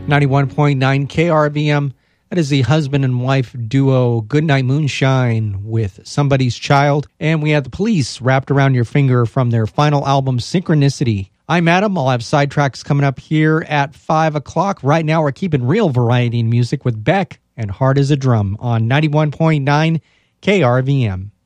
91.9 KRVM. That is the husband and wife duo Goodnight Moonshine with Somebody's Child. And we had The Police, Wrapped Around Your Finger, from their final album, Synchronicity. I'm Adam. I'll have sidetracks coming up here at 5 o'clock. Right now, we're keeping real variety in music with Beck and Hard as a Drum on 91.9 KRVM.